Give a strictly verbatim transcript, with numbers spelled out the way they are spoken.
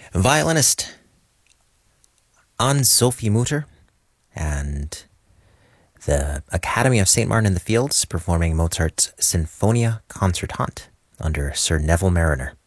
Violinist Anne-Sophie Mutter and the Academy of Saint Martin in the Fields performing Mozart's Sinfonia Concertante under Sir Neville Mariner.